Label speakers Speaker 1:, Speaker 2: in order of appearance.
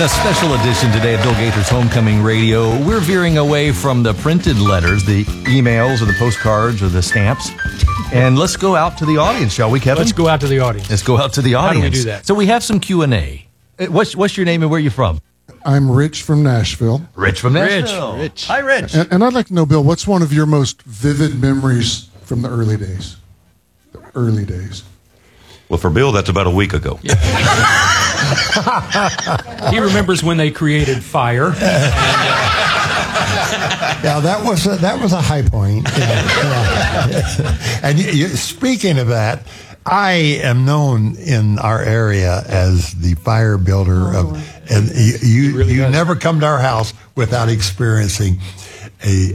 Speaker 1: In a special edition today of Bill Gaither's Homecoming Radio, we're veering away from the printed letters, the emails or the postcards or the stamps. And let's go out to the audience, shall we, Kevin?
Speaker 2: Let's go out to the audience.
Speaker 1: Let's go out to the audience.
Speaker 2: How do we do that?
Speaker 1: So we have some Q&A. What's your name and where are you from?
Speaker 3: I'm Rich from Nashville.
Speaker 1: Rich from Nashville.
Speaker 2: Rich.
Speaker 1: Hi, Rich.
Speaker 3: And I'd like to know, Bill, what's one of your most vivid memories from the early days? The early days.
Speaker 4: Well, for Bill, that's about a week ago.
Speaker 2: Yeah. He remembers when they created fire.
Speaker 5: Yeah, that was a high point. Yeah. And speaking of that, I am known in our area as the fire builder and you
Speaker 2: really
Speaker 5: never come to our house without experiencing a